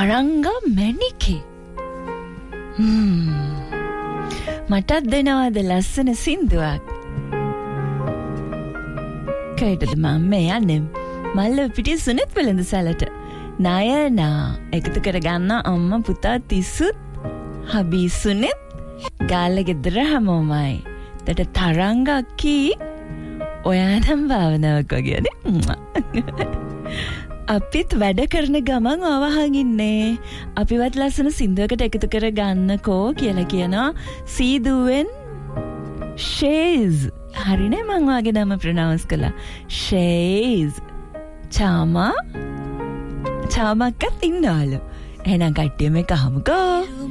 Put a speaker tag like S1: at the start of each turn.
S1: තරංගා මැණිකේ. මටත් දෙනවද ලස්සන සින්දුවක්? කයිටද මම යන්නේ මල්ල පිටිය සුනිත් වෙළඳසැලට. නයනා එකතු කරගන්න අම්මා පුතා තිස්සුත් හබී සුනිත් ගාල්ල ගෙදර හැමෝමයි. දට තරංගා කී ඔයානම් භාවනාවක් වගේනේ. අපිත් වැඩ කරන ගමන් අවහන් ඉන්නේ. අපිවත් ලස්සන සින්දුවකට එකතු කර ගන්නකෝ කියලා කියනවා සීදුවෙන් ෂේස්. හරිනේ මං වාගේ නම ප්‍රනවුන්ස් කළා. ෂේස්. චාමක්කත් ඉන්නවලු. එහෙනම් කට්ටිය මේක අහමුකෝ.